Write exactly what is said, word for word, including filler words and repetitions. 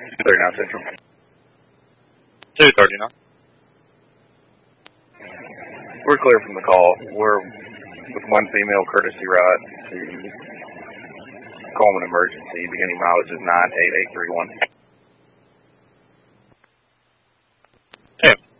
two thirty-nine Central. two thirty-nine. We're clear from the call. We're with one female courtesy ride to Coleman Emergency. Beginning mileage is nine eight eight three one. Okay.